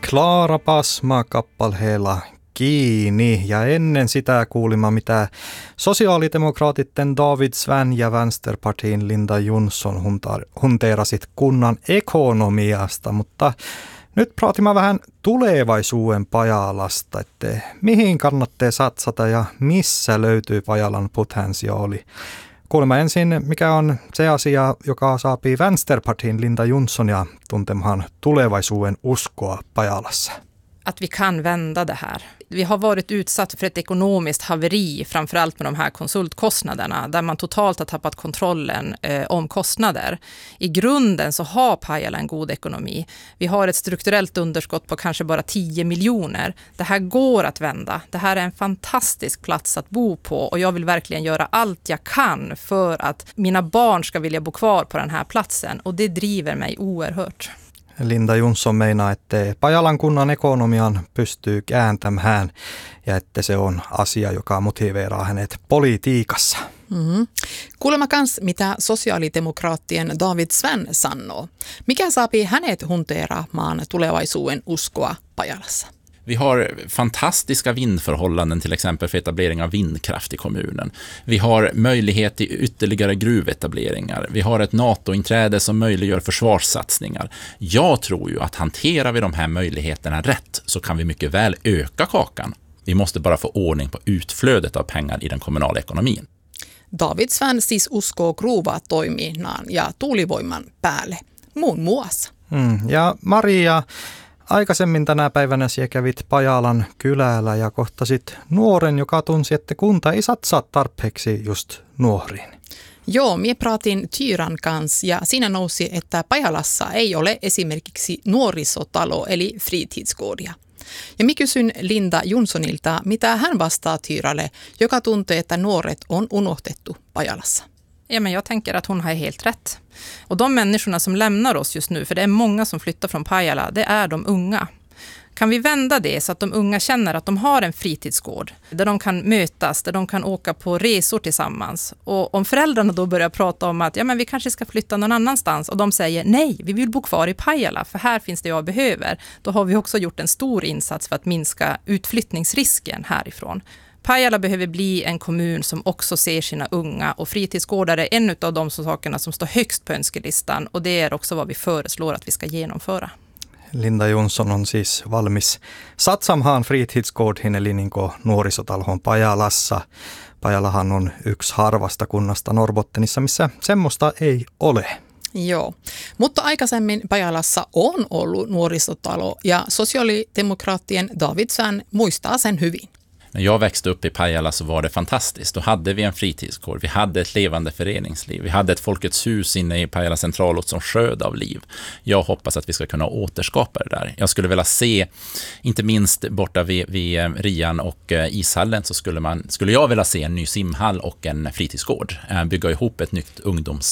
Klara Pasma kappaleella Kiinni, ja ennen sitä kuulimme, mitä sosiaalidemokraatitten David Svan ja Vänsterpartiin Linda Jonsson hunteerasit kunnan ekonomiasta, mutta nyt praatimme vähän tulevaisuuden Pajalasta, että mihin kannattaa satsata ja missä löytyy Pajalan potentiaali. Kuulemme ensin, mikä on se asia, joka saapii Vänsterpartiin Linda Jonssonia tuntemaan tulevaisuuden uskoa Pajalassa. Att vi kan vända det här. Vi har varit utsatt för ett ekonomiskt haveri, framförallt med de här konsultkostnaderna, där man totalt har tappat kontrollen om kostnader. I grunden så har Pajala en god ekonomi. Vi har ett strukturellt underskott på kanske bara 10 miljoner. Det här går att vända. Det här är en fantastisk plats att bo på, och jag vill verkligen göra allt jag kan för att mina barn ska vilja bo kvar på den här platsen, och det driver mig oerhört. Linda Jonsson meinaa, että Pajalan kunnan ekonomian pystyy kääntämään ja että se on asia, joka motiveeraa hänet politiikassa. Kuulemma kans, mitä sosiaalidemokraattien David Svan sanoo. Mikä saapii hänet hunteeraamaan tulevaisuuden uskoa Pajalassa? Vi har fantastiska vindförhållanden till exempel för etablering av vindkraft i kommunen. Vi har möjlighet till ytterligare gruvetableringar. Vi har ett NATO-inträde som möjliggör försvarssatsningar. Jag tror ju att hanterar vi de här möjligheterna rätt så kan vi mycket väl öka kakan. Vi måste bara få ordning på utflödet av pengar i den kommunala ekonomin. David Svan siis uskoo Gruvaa toiminnan ja tuulivoiman päälle, muun muassa. Ja Maria, aikaisemmin tänä päivänä sinä kävit Pajalan kylällä ja kohtasit nuoren, joka tunsi, että kunta ei satsaa tarpeeksi just nuoriin. Joo, minä pratin Tyran kanssa ja siinä nousi, että Pajalassa ei ole esimerkiksi nuorisotalo eli fritidsgårdia. Ja minä kysyn Linda Jonssonilta, mitä hän vastaa Tyralle, joka tuntee, että nuoret on unohtettu Pajalassa. Ja, men jag tänker att hon har helt rätt. Och de människorna som lämnar oss just nu, för det är många som flyttar från Pajala, det är de unga. Kan vi vända det så att de unga känner att de har en fritidsgård där de kan mötas, där de kan åka på resor tillsammans. Och om föräldrarna då börjar prata om att men vi kanske ska flytta någon annanstans, och de säger nej, vi vill bo kvar i Pajala för här finns det jag behöver. Då har vi också gjort en stor insats för att minska utflyttningsrisken härifrån. Pajala behöver bli en kommun som också ser sina unga, och fritidsgårdar är en av de sakerna som står högst på önskelistan, och det är också vad vi föreslår att vi ska genomföra. Linda Jonsson on siis valmis satsamaan fritidsgårdiin eli niin kuin nuorisotalhoon Pajalassa. Pajalahan on yksi harvasta kunnasta Norrbottenissa, missä semmoista ei ole. Joo, mutta aikaisemmin Pajalassa on ollut nuorisotalo ja sosiaalidemokraattien David Svan muistaa sen hyvin. När jag växte upp i Pajala så var det fantastiskt. Då hade vi en fritidsgård, vi hade ett levande föreningsliv, vi hade ett Folkets hus inne i Pajala centralort som sköd av liv. Jag hoppas att vi ska kunna återskapa det där. Jag skulle vilja se, inte minst borta vid Rian och ishallen, så skulle jag vilja se en ny simhall och en fritidsgård. Bygga ihop ett nytt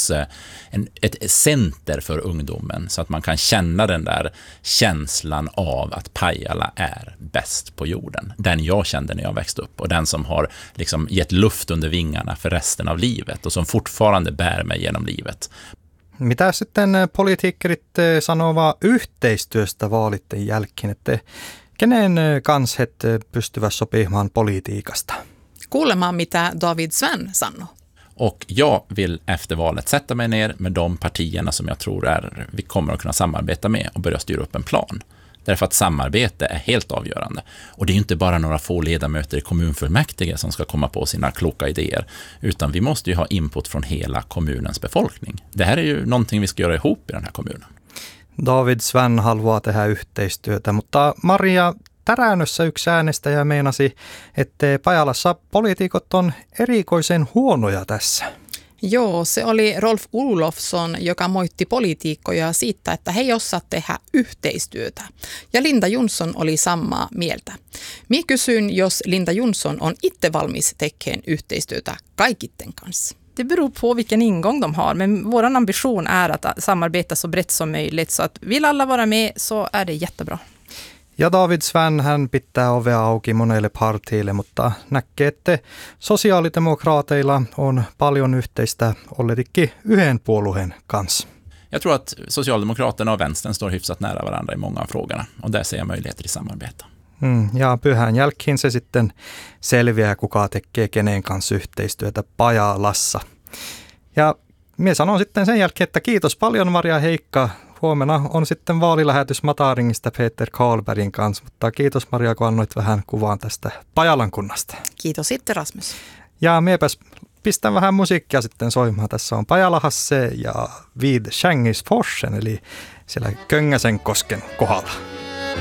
ett center för ungdomen så att man kan känna den där känslan av att Pajala är bäst på jorden. Den jag kände när jag växte upp, och den som har liksom gett luft under vingarna för resten av livet och som fortfarande bär mig genom livet. Mitä sitten poliitikkerit sanovat yhteistyöstä vaalitten jälkeen, että kenen kanssa he pystyvät sopimaan politiikasta? Kuulemaan, mitä David Svan sanoo. Och jag vill efter valet sätta mig ner med de partierna som jag tror vi kommer att kunna samarbeta med och börja styra upp en plan. Därför att samarbete är helt avgörande. Och det är ju inte bara några få ledamöter i kommunfullmäktige som ska komma på sina kloka idéer, utan vi måste ju ha input från hela kommunens befolkning. Det här är ju någonting vi ska göra ihop i den här kommunen. David Svan haluaa tehdä yhteistyötä, mutta Maria, Täränössä yksi äänestäjä meinasi, että Pajalassa poliitikot on erikoisen huonoja tässä. Joo, se oli Rolf Olofsson, joka moitti poliitikkoja siitä, että he ei osaa tehdä yhteistyötä. Ja Linda Jonsson oli samaa mieltä. Minä kysyn, jos Linda Jonsson on itse valmis tekemään yhteistyötä kaikitten kanssa. Det beror på vilken ingång de har, men vår ambition är att samarbeta så brett som möjligt, så att vill alla vara med så är det jättebra. Ja David Svan, hän pitää ovea auki monelle partiille, mutta näkee, että sosiaalidemokraateilla on paljon yhteistä olletikin yhden puolueen kanssa. Jag tror att Socialdemokraterna och Vänstern står hyfsat nära varandra i många av frågorna. Och där ser jag möjligheter i samarbete. Ja pyhän jälkeen se sitten selviää, kuka tekee kenen kanssa yhteistyötä Pajalassa. Ja minä sanon sitten sen jälkeen, että kiitos paljon Maria Heikka. Huomenna on sitten vaalilähetys Mataringista Peter Karlbergin kanssa, mutta kiitos Maria, kun annoit vähän kuvaan tästä Pajalan kunnasta. Kiitos sitten Rasmus. Ja miepäs pistän vähän musiikkia sitten soimaan. Tässä on Pajala Hasse ja Vid Kängisforsen, eli siellä Köngäsen kosken kohdalla.